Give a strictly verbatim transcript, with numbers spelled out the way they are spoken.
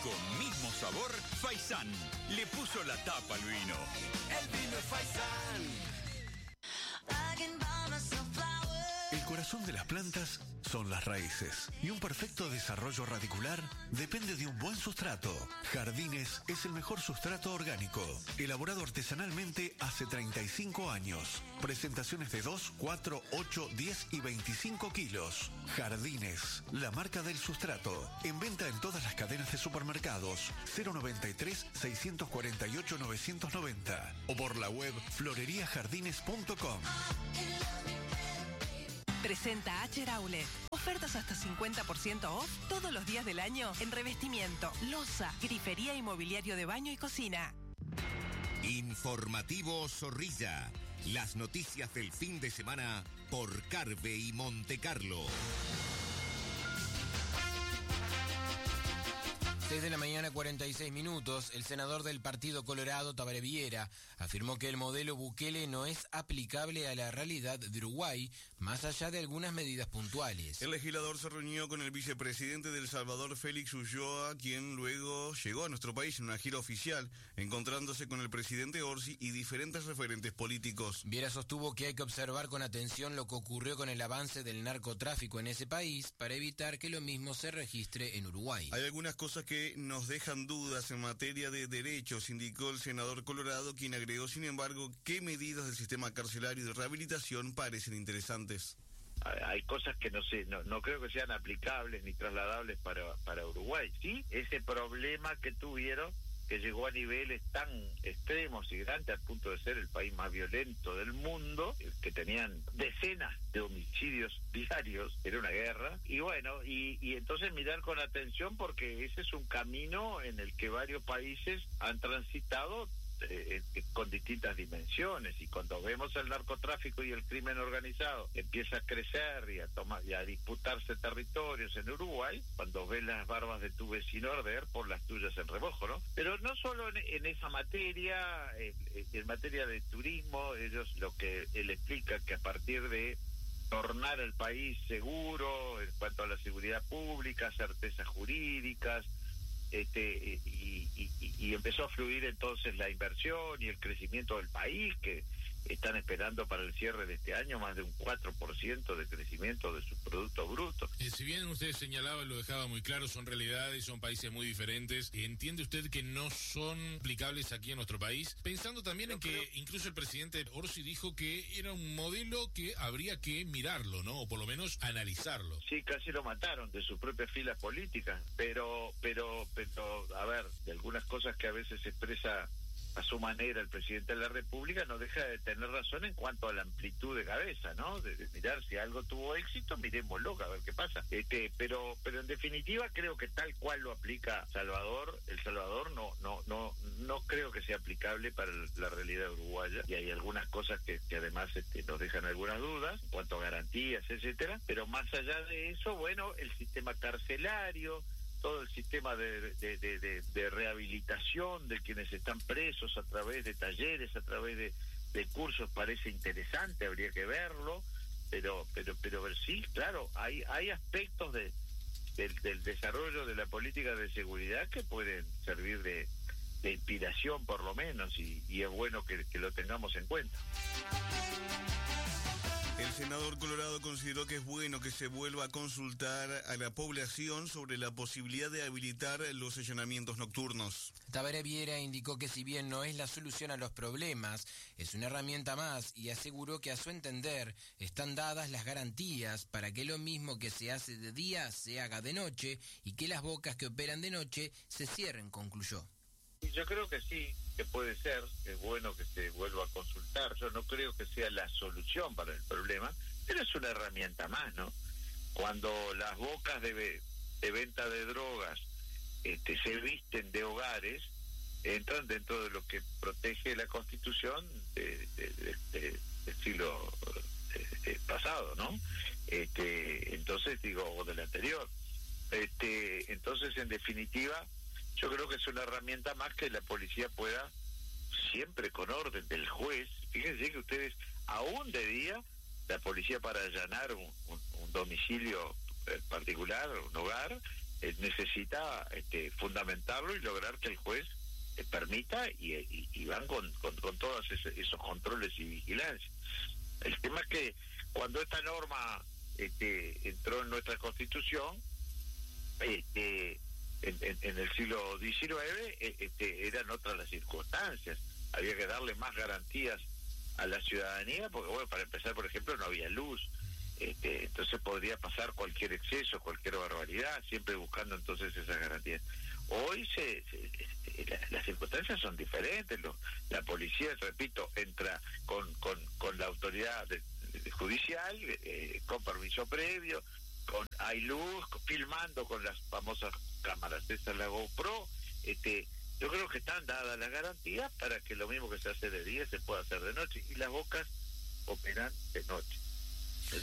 rico, mismo sabor, Faisán. Le puso la tapa al vino. El vino es Faisán. El corazón de las plantas son las raíces y un perfecto desarrollo radicular depende de un buen sustrato. Jardines es el mejor sustrato orgánico, elaborado artesanalmente hace treinta y cinco años. Presentaciones de dos, cuatro, ocho, diez y veinticinco kilos. Jardines, la marca del sustrato. En venta en todas las cadenas de supermercados. cero noventa y tres, seiscientos cuarenta y ocho, novecientos noventa o por la web florería jardines punto com. Presenta Acher Outlet. Ofertas hasta cincuenta por ciento off todos los días del año en revestimiento, loza, grifería y mobiliario de baño y cocina. Informativo Zorrilla. Las noticias del fin de semana por Carve y Montecarlo. seis de la mañana, cuarenta y seis minutos, el senador del Partido Colorado, Tabaré Viera, afirmó que el modelo Bukele no es aplicable a la realidad de Uruguay, más allá de algunas medidas puntuales. El legislador se reunió con el vicepresidente de El Salvador, Félix Ulloa, quien luego llegó a nuestro país en una gira oficial, encontrándose con el presidente Orsi y diferentes referentes políticos. Viera sostuvo que hay que observar con atención lo que ocurrió con el avance del narcotráfico en ese país para evitar que lo mismo se registre en Uruguay. Hay algunas cosas que nos dejan dudas en materia de derechos, indicó el senador Colorado, quien agregó, sin embargo, que medidas del sistema carcelario de rehabilitación parecen interesantes. Hay cosas que no sé, no, no creo que sean aplicables ni trasladables para, para Uruguay. Sí, ese problema que tuvieron, que llegó a niveles tan extremos y grandes al punto de ser el país más violento del mundo, que tenían decenas de homicidios diarios, era una guerra, y bueno, y, y entonces mirar con atención porque ese es un camino en el que varios países han transitado Eh, eh, con distintas dimensiones, y cuando vemos el narcotráfico y el crimen organizado empieza a crecer y a tomar y a disputarse territorios en Uruguay, cuando ves las barbas de tu vecino arder por las tuyas en remojo, ¿no? Pero no solo en, en esa materia, en, en materia de turismo, ellos lo que él explica que a partir de tornar el país seguro en cuanto a la seguridad pública, certezas jurídicas, Este, y, y, y empezó a fluir entonces la inversión y el crecimiento del país, que están esperando para el cierre de este año más de un cuatro por ciento de crecimiento de su Producto Bruto. Eh, si bien usted señalaba, lo dejaba muy claro, son realidades, son países muy diferentes. ¿Entiende usted que no son aplicables aquí en nuestro país? Pensando también en que creo... incluso el presidente Orsi dijo que era un modelo que habría que mirarlo, ¿no? O por lo menos analizarlo. Sí, casi lo mataron de sus propias filas políticas, pero, pero, pero, a ver, de algunas cosas que a veces se expresa a su manera el presidente de la República, no deja de tener razón en cuanto a la amplitud de cabeza, ¿no? De, de mirar si algo tuvo éxito, miremoslo, a ver qué pasa. Este, pero, pero en definitiva creo que tal cual lo aplica Salvador, El Salvador no, no, no, no creo que sea aplicable para la realidad uruguaya, y hay algunas cosas que, que además este, nos dejan algunas dudas en cuanto a garantías, etcétera. Pero más allá de eso, bueno, el sistema carcelario, todo el sistema de, de, de, de, de rehabilitación de quienes están presos a través de talleres, a través de, de cursos, parece interesante, habría que verlo, pero pero pero sí, claro, hay hay aspectos de, de del desarrollo de la política de seguridad que pueden servir de, de inspiración por lo menos, y, y es bueno que, que lo tengamos en cuenta. El senador Colorado consideró que es bueno que se vuelva a consultar a la población sobre la posibilidad de habilitar los allanamientos nocturnos. Tabaré Viera indicó que si bien no es la solución a los problemas, es una herramienta más, y aseguró que a su entender están dadas las garantías para que lo mismo que se hace de día se haga de noche y que las bocas que operan de noche se cierren, concluyó. Yo creo que sí, que puede ser, es bueno que se vuelva a consultar. Yo no creo que sea la solución para el problema, pero es una herramienta más, ¿no? Cuando las bocas de, de venta de drogas este, se visten de hogares, entran dentro de lo que protege la Constitución de, de, de, de, del siglo de, de pasado, ¿no? Este, entonces, digo, o del anterior. Este, entonces, en definitiva, yo creo que es una herramienta más que la policía pueda, siempre con orden del juez. Fíjense que ustedes, aún de día, la policía para allanar un, un, un domicilio particular, un hogar, eh, necesita este, fundamentarlo y lograr que el juez eh, permita y, y, y van con, con, con todos ese, esos controles y vigilancia. El tema es que cuando esta norma este, entró en nuestra Constitución, este, en, en, en el siglo diecinueve, este, eran otras las circunstancias. Había que darle más garantías a la ciudadanía, porque bueno, para empezar, por ejemplo, no había luz. Este, entonces podría pasar cualquier exceso, cualquier barbaridad, siempre buscando entonces esas garantías. Hoy se, se, se la, las circunstancias son diferentes. Lo, la policía, repito, entra con, con, con la autoridad de, de judicial, eh, con permiso previo, con hay luz, filmando con las famosas cámaras, esa la GoPro. Este, yo creo que están dadas las garantías para que lo mismo que se hace de día se pueda hacer de noche, y las bocas operan de noche.